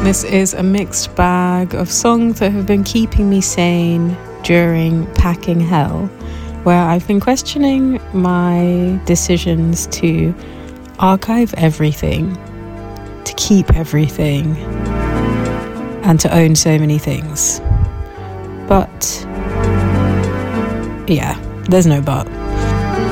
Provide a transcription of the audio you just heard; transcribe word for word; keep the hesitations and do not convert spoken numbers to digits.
This is a mixed bag of songs that have been keeping me sane during packing hell, where I've been questioning my decisions to archive everything, to keep everything, and to own so many things. But, yeah, there's no but.